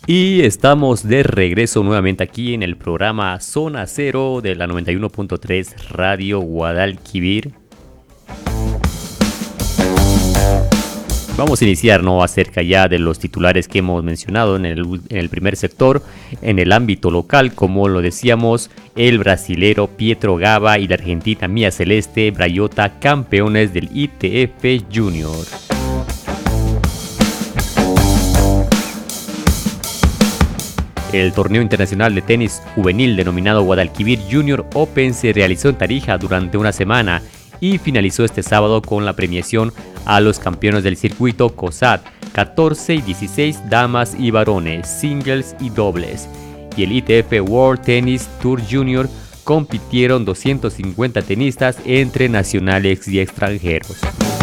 Y estamos de regreso nuevamente aquí en el programa Zona Cero de la 91.3 Radio Guadalquivir. Vamos a iniciar, ¿no?, acerca ya de los titulares que hemos mencionado en el primer sector. En el ámbito local, como lo decíamos, el brasilero Pietro Gava y la argentina Mía Celeste Braiota, campeones del ITF Junior. El torneo internacional de tenis juvenil denominado Guadalquivir Junior Open se realizó en Tarija durante una semana y finalizó este sábado con la premiación a los campeones del circuito COSAT, 14 y 16 damas y varones, singles y dobles. Y el ITF World Tennis Tour Junior compitieron 250 tenistas entre nacionales y extranjeros.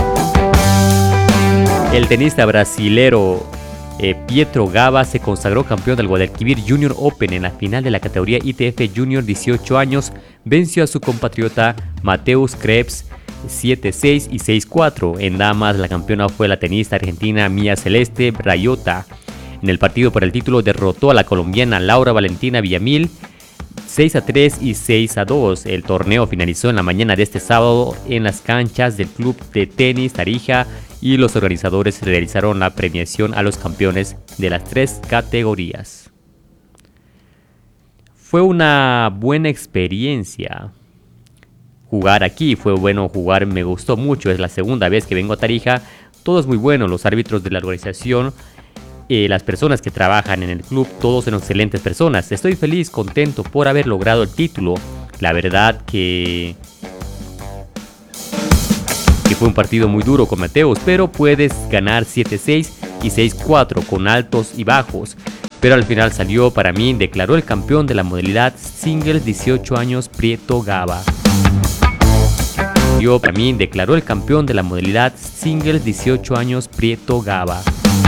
El tenista brasilero Pietro Gava se consagró campeón del Guadalquivir Junior Open en la final de la categoría ITF Junior 18 años. Venció a su compatriota Mateusz Krebs 7-6 y 6-4. En damas, la campeona fue la tenista argentina Mía Celeste Braiota. En el partido por el título derrotó a la colombiana Laura Valentina Villamil 6-3 y 6-2. El torneo finalizó en la mañana de este sábado en las canchas del Club de Tenis Tarija y los organizadores realizaron la premiación a los campeones de las tres categorías. Fue una buena experiencia jugar aquí, fue bueno jugar, me gustó mucho, es la segunda vez que vengo a Tarija, todo es muy bueno, los árbitros de la organización, las personas que trabajan en el club, todos son excelentes personas. Estoy feliz, contento por haber logrado el título. La verdad que fue un partido muy duro con Mateus, pero puedes ganar 7-6 y 6-4 con altos y bajos. Pero al final salió, para mí, declaró el campeón de la modalidad singles 18 años Pietro Gava. Declaró el campeón de la modalidad singles 18 años Pietro Gava.